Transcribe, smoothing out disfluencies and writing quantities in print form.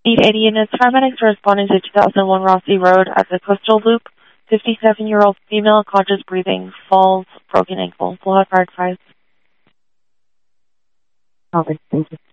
80 units. Paramedics are responding to 2001 Rossi Road at the Coastal Loop. 57-year-old female, conscious breathing, falls, broken ankle. We'll have fire advice. Okay, thank you.